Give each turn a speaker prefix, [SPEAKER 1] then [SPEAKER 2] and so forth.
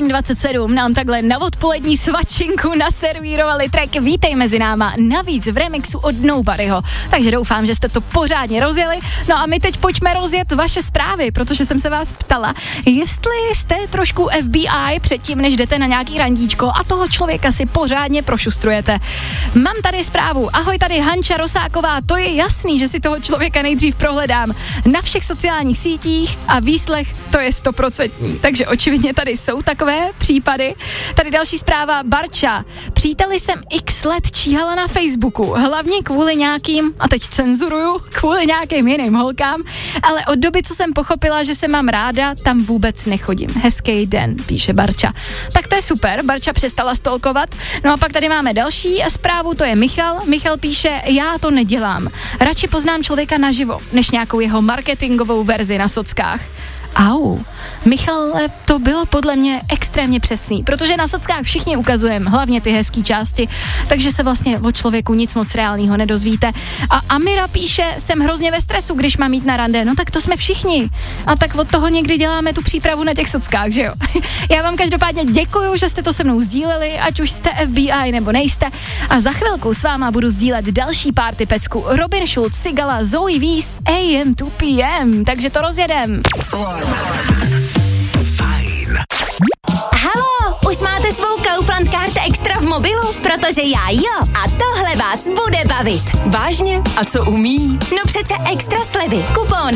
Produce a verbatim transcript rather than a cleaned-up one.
[SPEAKER 1] Fajn dvacet sedm nám takhle na odpolední svačinku naservírovali track Vítej mezi náma, navíc v remixu od Nobodyho. Takže doufám, že jste to pořádně rozjeli. No a my teď pojďme rozjet vaše zprávy, protože jsem se vás ptala, jestli jste trošku F B I předtím, než jdete na nějaký randíčko a toho člověka si pořádně prošustrujete. Mám tady zprávu. Ahoj, tady Hanča Rosáková. To je jasný, že si toho člověka nejdřív prohledám na všech sociálních sítích a výslech to je stoprocentní. Takže očividně tady jsou takové případy. Tady další zpráva. Barča. Příteli jsem x let číhala na Facebooku, hlavně kvůli nějakým, a teď cenzuruju, kvůli nějakým jiným holkám, ale od doby, co jsem pochopila, že se mám ráda, tam vůbec nechodím. Hezký den, píše Barča. Tak to je super, Barča přestala stalkovat. No a pak tady máme další zprávu, to je Michal. Michal píše, já to nedělám. Radši poznám člověka naživo, než nějakou jeho marketingovou verzi na sockách. Au, Michal, to bylo podle mě extrémně přesný, protože na sockách všichni ukazujeme hlavně ty hezký části, takže se vlastně o člověku nic moc reálného nedozvíte. A Amira píše, jsem hrozně ve stresu, když mám jít na rande, no tak to jsme všichni. A tak od toho někdy děláme tu přípravu na těch sockách, že jo? Já vám každopádně děkuju, že jste to se mnou sdíleli, ať už jste F B I nebo nejste. A za chvilku s váma budu sdílet další party pecku. Robin Schulz, Sigala, Zoe Wies, A M to P M, takže to rozjedem.
[SPEAKER 2] Fajn.
[SPEAKER 3] Haló, už máte svou Kaufland Card Extra v mobilu? Protože já jo. A tohle vás bude bavit.
[SPEAKER 4] Vážně? A co umí?
[SPEAKER 3] No přece extra slevy, kupon